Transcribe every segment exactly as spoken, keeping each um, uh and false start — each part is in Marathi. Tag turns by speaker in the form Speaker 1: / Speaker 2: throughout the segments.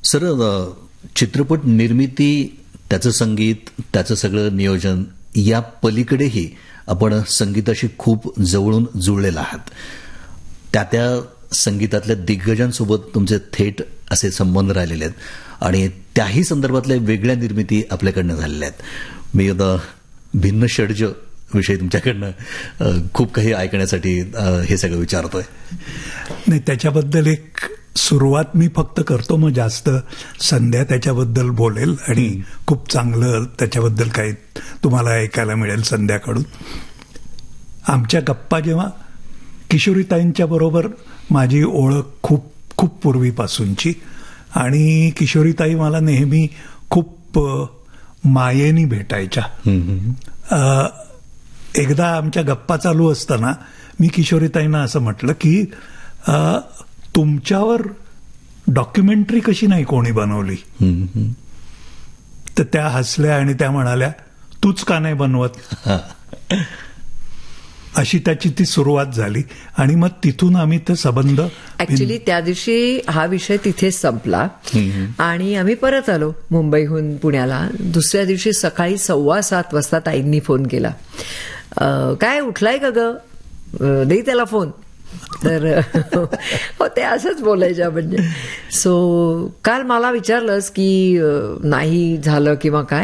Speaker 1: सर, चित्रपट निर्मिती, त्याचं संगीत, त्याचं सगळं नियोजन, या पलीकडेही आपण संगीताशी खूप जवळून जुळलेला आहात. त्या त्या संगीतातल्या दिग्गजांसोबत तुमचे थेट असे संबंध राहिलेले आहेत आणि त्याही संदर्भातल्या वेगळ्या निर्मिती आपल्याकडनं झालेल्या आहेत. मी आता भिन्न षड्ज विषयी तुमच्याकडनं खूप काही ऐकण्यासाठी हे सगळं विचारतोय.
Speaker 2: नाही, त्याच्याबद्दल एक सुरुवात मी फक्त करतो, मग जास्त संध्या त्याच्याबद्दल बोलेल आणि खूप चांगलं त्याच्याबद्दल काही तुम्हाला ऐकायला मिळेल संध्याकडून. आमच्या गप्पा जेव्हा किशोरीताईंच्या बरोबर माझी ओळख खूप खूप पूर्वीपासूनची, आणि किशोरीताई मला नेहमी खूप मायेनी भेटायच्या. एकदा आमच्या गप्पा चालू असताना मी किशोरीताईंना असं म्हटलं की तुमच्यावर डॉक्युमेंटरी कशी नाही कोणी बनवली. तर त्या हसल्या आणि त्या म्हणाल्या, तूच का नाही बनवत. अशी त्याची ती सुरुवात झाली आणि मग तिथून आम्ही ते संबंध.
Speaker 3: ऍक्च्युली त्या दिवशी हा विषय तिथेच संपला आणि आम्ही परत आलो मुंबईहून पुण्याला. दुसऱ्या दिवशी सकाळी सव्वा सात वाजता ताईंनी फोन केला. काय उठलाय का ग, दे त्याला फोन. तर हो, ते असंच बोलायच्या. म्हणजे सो काल मला विचारलंस की नाही झालं किंवा काय,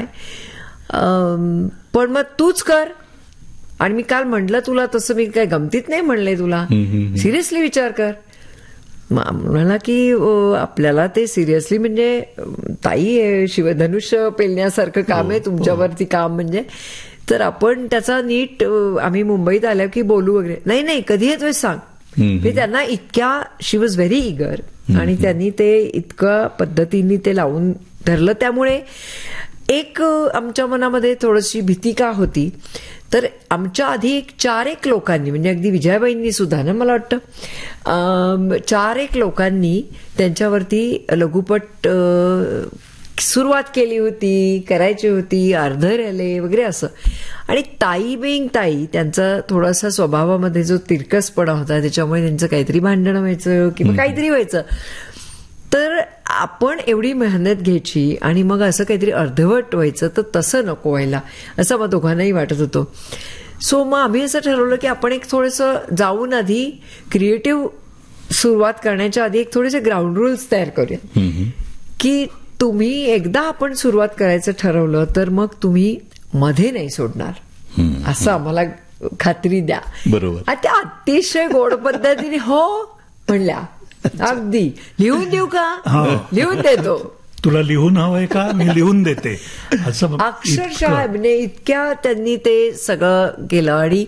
Speaker 3: पण मग तूच कर. आणि मी काल म्हटलं तुला तसं, मी काय गमतीत नाही म्हणले तुला, सिरियसली विचार कर. म्हणाला की आपल्याला ते सिरियसली, म्हणजे ताई शिवधनुष्य पेलण्यासारखं काम आहे तुमच्यावरती काम, म्हणजे तर आपण त्याचा नीट, आम्ही मुंबईत आल्या की बोलू वगैरे. नाही नाही, कधी येतोय सांग. मी त्यांना इतक्या, शी वॉज व्हेरी इगर, आणि त्यांनी ते इतक्या पद्धतीने ते लावून धरलं. त्यामुळे एक आमच्या मनामध्ये थोडीशी भीती का होती, तर आमच्या आधी एक चार एक लोकांनी, म्हणजे अगदी विजयाबाईंनी सुद्धा ना, मला वाटतं चार एक लोकांनी त्यांच्यावरती लघुपट सुरुवात केली होती, करायची होती, अर्ध राहिले वगैरे असं. आणि ताई बिंग ताई, त्यांचा थोडासा स्वभावामध्ये जो तिरकसपणा होता, त्याच्यामुळे त्यांचं काहीतरी भांडण व्हायचं किंवा काहीतरी व्हायचं. तर आपण एवढी मेहनत घ्यायची आणि मग असं काहीतरी अर्धवट व्हायचं, तर तसं नको व्हायला, असं मग दोघांनाही वाटत होतं. सो मग आम्ही असं ठरवलं की आपण एक थोडंसं जाऊन आधी क्रिएटिव्ह सुरुवात करण्याच्या आधी एक थोडेसे ग्राउंड रूल्स तयार करूया, की तुम्ही एकदा आपण सुरुवात करायचं ठरवलं तर मग तुम्ही मध्ये नाही सोडणार, असं आम्हाला खात्री द्या.
Speaker 1: बरोबर.
Speaker 3: त्या अतिशय गोड पद्धतीने हो म्हणल्या. अगदी लिहून देऊ का, लिहून देतो,
Speaker 2: तुला लिहून हवंय का, मी लिहून देते, असं
Speaker 3: अक्षरशः. म्हणजे इतक्या त्यांनी ते सगळं केलं. आणि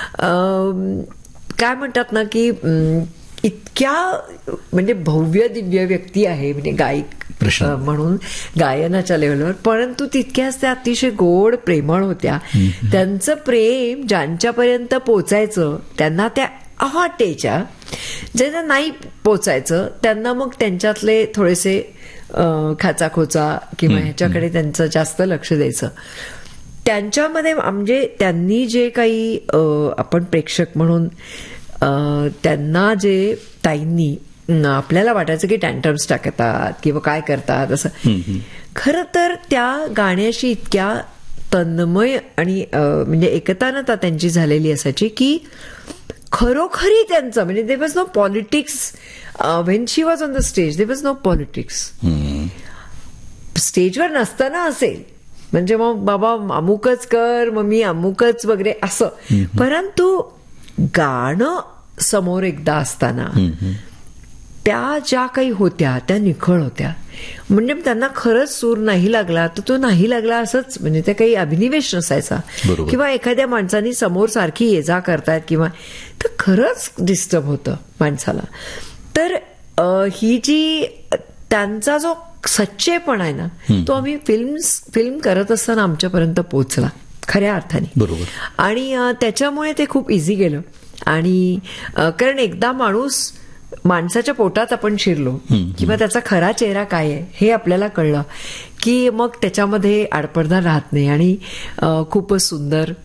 Speaker 3: काय म्हणतात ना की इतक्या म्हणजे भव्य दिव्य व्यक्ती आहे, म्हणजे गायक म्हणून गायनाच्या लेवलवर, परंतु तितक्याच त्या अतिशय गोड प्रेमळ होत्या. त्यांचं प्रेम ज्यांच्यापर्यंत पोचायचं त्यांना त्या वाटायच्या, ज्यांना नाही पोचायचं त्यांना मग त्यांच्यातले थोडेसे खाचाखोचा किंवा ह्याच्याकडे त्यांचं जास्त लक्ष द्यायचं. त्यांच्यामध्ये म्हणजे त्यांनी जे काही आपण प्रेक्षक म्हणून त्यांना जे ताईंनी, आपल्याला वाटायचं की टँट्रम्स टाकतात किंवा काय करतात असं, खरं तर त्या गाण्याशी इतक्या तन्मय आणि म्हणजे एकतानता त्यांची झालेली असायची की खरोखरी त्यांचं म्हणजे there was no politics. When she was on the stage there was no politics. स्टेजवर नसताना असेल म्हणजे मग बाबा अमुकच कर, मग मी अमुकच वगैरे असं, परंतु गाणं समोर एकदा असताना त्या ज्या काही होत्या त्या निखळ होत्या. म्हणजे त्यांना खरंच सूर नाही लागला तर तो नाही लागला असंच, म्हणजे ते काही अभिनिवेश नसायचा. किंवा एखाद्या माणसाने समोर सारखी ये जा करतायत किंवा, तर खरंच डिस्टर्ब होतं माणसाला. तर ही जी त्यांचा जो सच्चेपणा आहे ना, तो आम्ही फिल्म फिल्म करत असताना आमच्यापर्यंत पोहोचला खऱ्या अर्थाने.
Speaker 1: बरोबर.
Speaker 3: आणि त्याच्यामुळे ते खूप इझी गेलं. आणि कारण एकदा माणूस माणसाच्या पोटात आपण शिरलो किंवा त्याचा खरा चेहरा काय आहे हे आपल्याला कळलं की मग त्याच्यामध्ये आडपडदा राहत नाही आणि खूपच सुंदर